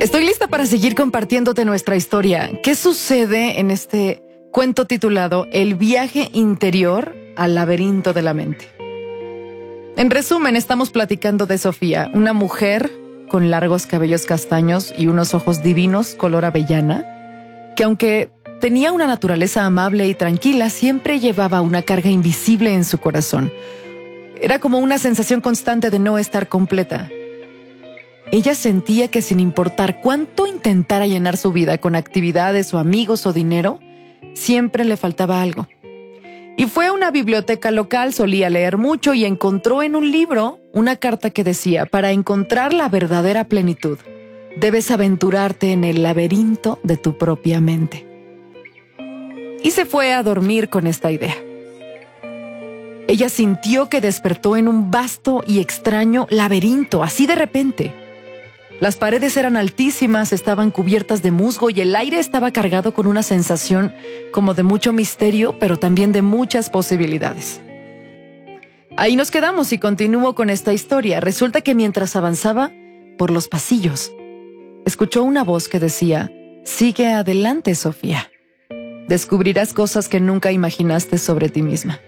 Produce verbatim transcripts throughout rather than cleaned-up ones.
Estoy lista para seguir compartiéndote nuestra historia. ¿Qué sucede en este cuento titulado El viaje interior al laberinto de la mente? En resumen, estamos platicando de Sofía, una mujer con largos cabellos castaños y unos ojos divinos color avellana, que aunque tenía una naturaleza amable y tranquila, siempre llevaba una carga invisible en su corazón. Era como una sensación constante de no estar completa. Ella sentía que sin importar cuánto intentara llenar su vida con actividades o amigos o dinero, siempre le faltaba algo. Y fue a una biblioteca local, solía leer mucho y encontró en un libro una carta que decía: para encontrar la verdadera plenitud, debes aventurarte en el laberinto de tu propia mente. Y se fue a dormir con esta idea. Ella sintió que despertó en un vasto y extraño laberinto, así de repente. Las paredes eran altísimas, estaban cubiertas de musgo y el aire estaba cargado con una sensación como de mucho misterio, pero también de muchas posibilidades. Ahí nos quedamos y continúo con esta historia. Resulta que mientras avanzaba por los pasillos, escuchó una voz que decía: sigue adelante, Sofía. Descubrirás cosas que nunca imaginaste sobre ti misma.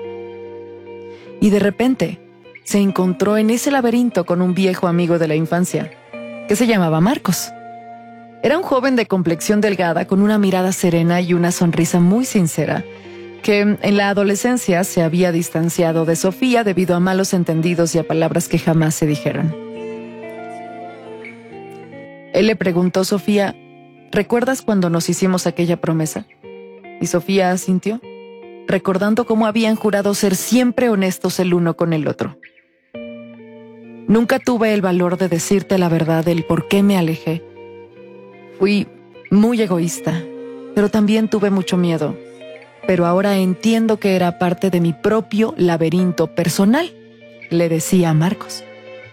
Y de repente se encontró en ese laberinto con un viejo amigo de la infancia, que se llamaba Marcos. Era un joven de complexión delgada, con una mirada serena y una sonrisa muy sincera, que en la adolescencia se había distanciado de Sofía debido a malos entendidos y a palabras que jamás se dijeron. Él le preguntó: Sofía, ¿recuerdas cuando nos hicimos aquella promesa? Y Sofía asintió, recordando cómo habían jurado ser siempre honestos el uno con el otro. Nunca tuve el valor de decirte la verdad del por qué me alejé. Fui muy egoísta, pero también tuve mucho miedo. Pero ahora entiendo que era parte de mi propio laberinto personal, le decía a Marcos.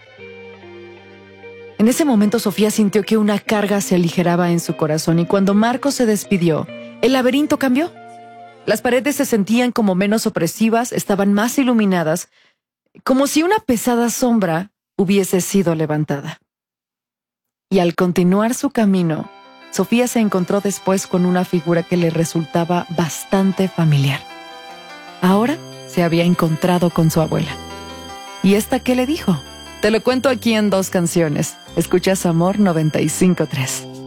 En ese momento Sofía sintió que una carga se aligeraba en su corazón y cuando Marcos se despidió, el laberinto cambió. Las paredes se sentían como menos opresivas, estaban más iluminadas, como si una pesada sombra hubiese sido levantada. Y al continuar su camino, Sofía se encontró después con una figura que le resultaba bastante familiar. Ahora se había encontrado con su abuela. ¿Y esta qué le dijo? Te lo cuento aquí en dos canciones. Escuchas Amor noventa y cinco punto tres.